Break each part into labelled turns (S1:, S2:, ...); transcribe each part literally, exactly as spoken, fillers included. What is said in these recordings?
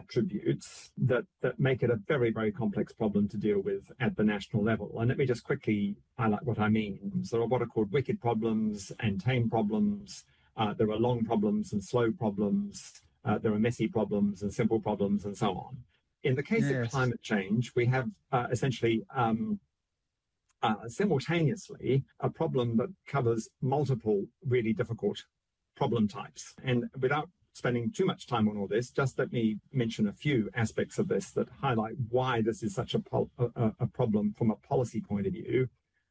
S1: attributes that, that make it a very, very complex problem to deal with at the national level. And let me just quickly highlight what I mean. So there are what are called wicked problems and tame problems. Uh, there are long problems and slow problems. Uh, there are messy problems and simple problems and so on. In the case yes. of climate change, we have uh, essentially um, uh, simultaneously a problem that covers multiple really difficult problem types. And without spending too much time on all this, just let me mention a few aspects of this that highlight why this is such a, pol- a, a problem from a policy point of view.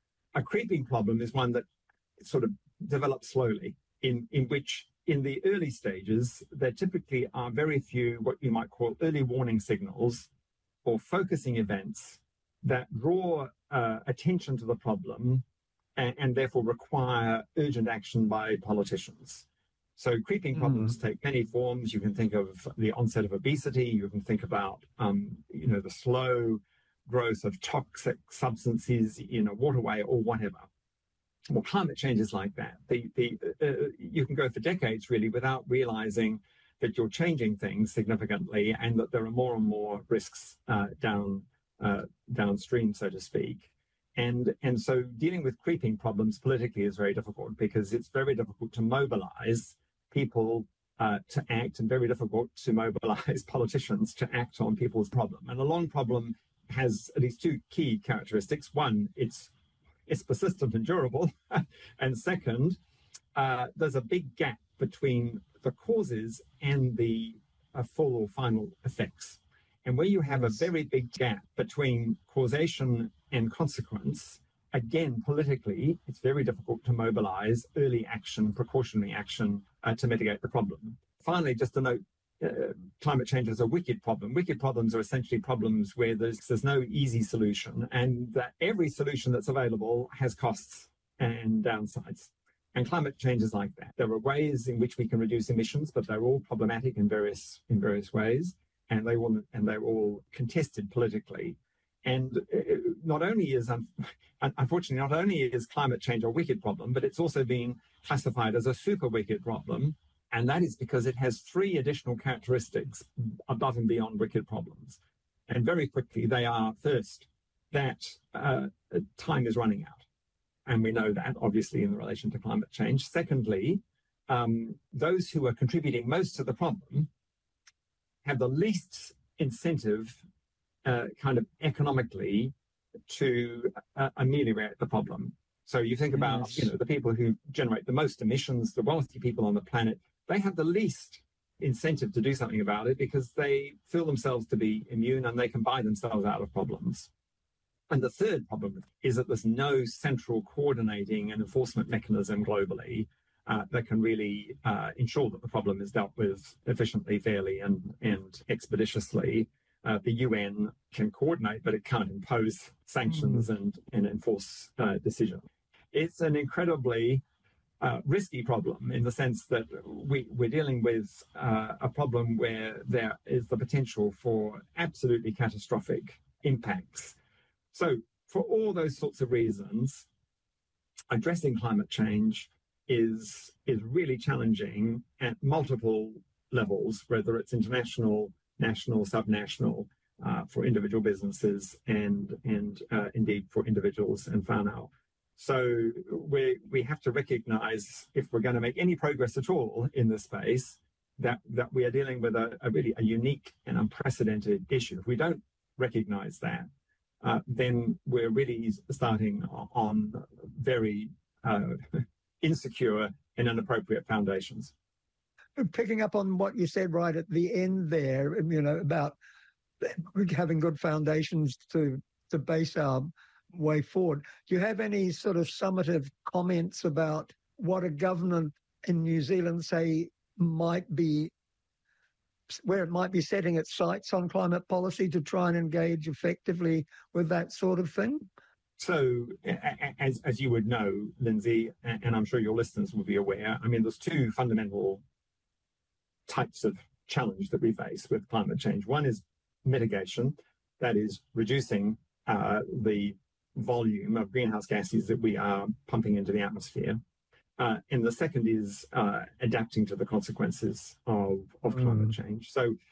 S1: A creeping problem is one that sort of develops slowly, in, in which in the early stages, there typically are very few what you might call early warning signals or focusing events that draw uh, attention to the problem and, and therefore require urgent action by politicians. So creeping problems mm. take many forms. You can think of the onset of obesity. You can think about, um, you know, the slow growth of toxic substances in a waterway or whatever. Well, climate change is like that. The, the, uh, you can go for decades, really, without realizing that you're changing things significantly and that there are more and more risks uh, down uh, downstream, so to speak. And, and so dealing with creeping problems politically is very difficult because it's very difficult to mobilize people uh, to act and very difficult to mobilize politicians to act on people's problem. And a long problem has at least two key characteristics. One, it's It's persistent and durable. And second, uh, there's a big gap between the causes and the uh, full or final effects. And where you have yes. a very big gap between causation and consequence, again, politically, it's very difficult to mobilize early action, precautionary action uh, to mitigate the problem. Finally, just to note, Uh, climate change is a wicked problem. Wicked problems are essentially problems where there's, there's no easy solution, and that every solution that's available has costs and downsides. And climate change is like that. There are ways in which we can reduce emissions, but they're all problematic in various in various ways, and they will and they're all contested politically. And uh, not only is unfortunately not only is climate change a wicked problem, but it's also being classified as a super wicked problem. And that is because it has three additional characteristics above and beyond wicked problems. And very quickly, they are, first, that uh, time is running out. And we know that, obviously, in relation to climate change. Secondly, um, those who are contributing most to the problem have the least incentive uh, kind of economically to uh, ameliorate the problem. So you think about, yes. you know, the people who generate the most emissions, the wealthy people on the planet, they have the least incentive to do something about it because they feel themselves to be immune and they can buy themselves out of problems. And the third problem is that there's no central coordinating and enforcement mechanism globally uh, that can really uh, ensure that the problem is dealt with efficiently, fairly, and, and expeditiously. Uh, the U N can coordinate, but it can't impose sanctions mm. and, and enforce uh, decisions. It's an incredibly Uh, risky problem in the sense that we, we're dealing with uh, a problem where there is the potential for absolutely catastrophic impacts. So for all those sorts of reasons, addressing climate change is, is really challenging at multiple levels, whether it's international, national, subnational, uh, for individual businesses and, and uh, indeed for individuals and whānau. So we we have to recognize, if we're going to make any progress at all in this space, that, that we are dealing with a, a really a unique and unprecedented issue. If we don't recognize that, uh, then we're really starting on very uh, insecure and inappropriate foundations.
S2: Picking up on what you said right at the end there, you know, about having good foundations to, to base our way forward. Do you have any sort of summative comments about what a government in New Zealand, say, might be, where it might be setting its sights on climate policy to try and engage effectively with that sort of thing?
S1: So, as as you would know, Lindsay, and I'm sure your listeners will be aware, I mean, there's two fundamental types of challenge that we face with climate change. One is mitigation, that is reducing uh, the volume of greenhouse gases that we are pumping into the atmosphere. Uh, and the second is uh, adapting to the consequences of, of climate mm. change. So